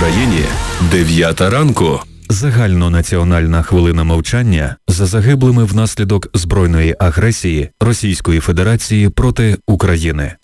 Україні 9 ранку. Загальнонаціональна хвилина мовчання за загиблими внаслідок збройної агресії Російської Федерації проти України.